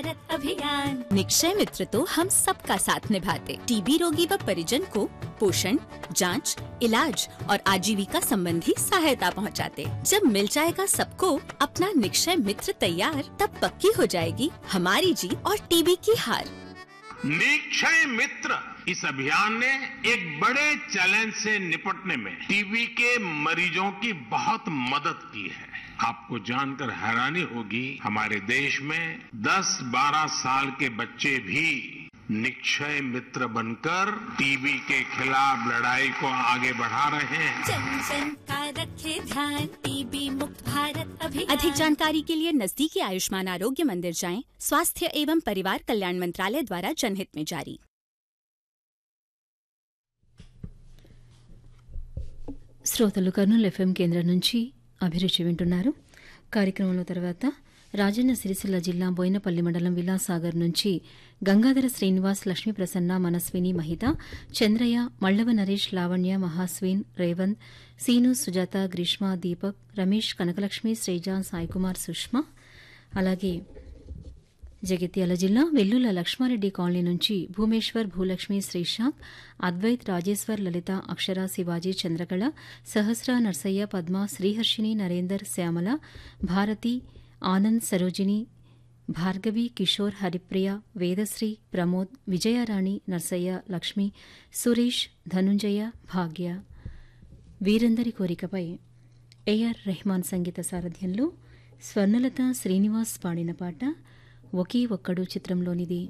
भारत अभियान। निक्षय मित्र तो हम सबका साथ निभाते, टीबी रोगी व परिजन को पोषण, जांच, इलाज और आजीविका संबंधी सहायता पहुंचाते। जब मिल जाएगा सबको अपना निक्षय मित्र तैयार, तब पक्की हो जाएगी हमारी जीत और टीबी की हार। निक्षय मित्र इस अभियान ने एक बड़े चैलेंज से निपटने में टीबी के मरीजों की बहुत मदद की है। आपको जानकर हैरानी होगी, हमारे देश में 10-12 साल के बच्चे भी निक्षय मित्र बनकर टीबी के खिलाफ लड़ाई को आगे बढ़ा रहे हैं। जन जन का रखे ध्यान, टीबी मुक्त भारत अभियान। अधिक जानकारी के लिए नजदीकी आयुष्मान आरोग्य मंदिर जाएं। स्वास्थ्य एवं परिवार कल्याण मंत्रालय द्वारा जनहित में जारी। శ్రోతలు కర్నూలు ఎఫ్ఎం కేంద్రం నుంచి అభిరుచి వింటున్నారు. కార్యక్రమంలో తర్వాత రాజన్న సిరిసిల్ల జిల్లా బోయినపల్లి మండలం విలాసాగర్ నుంచి గంగాధర శ్రీనివాస్, లక్ష్మీ ప్రసన్న, మనస్విని, మహిత, చంద్రయ్య, మళ్లవ నరేష్, లావణ్య, మహాస్వీన్, రేవంత్, సీను, సుజాత, గ్రీష్మ, దీపక్, రమేష్, కనకలక్ష్మి, శ్రీజ, సాయికుమార్, సుష్మా, అలాగే జగిత్యాల జిల్లా వెల్లుల లక్ష్మారెడ్డి కాలనీ నుంచి భూమేశ్వర్, భూలక్ష్మి, శ్రీశాంత్, అద్వైత్, రాజేశ్వర్, లలిత, అక్షర, శివాజీ, చంద్రకళ, సహస్ర, నర్సయ్య, పద్మ, శ్రీహర్షిని, నరేందర్, శ్యామల, భారతి, ఆనంద్, సరోజిని, భార్గవి, కిషోర్, హరిప్రియ, వేదశ్రీ, ప్రమోద్, విజయారాణి, నర్సయ్య, లక్ష్మి, సురేష్, ధనుంజయ, భాగ్య వీరందరి కోరికపై ఏఆర్ రెహమాన్ సంగీత సారథ్యంలో స్వర్ణలత శ్రీనివాస్ పాడిన పాట ఒకే ఒక్కడు చిత్రంలోనిది.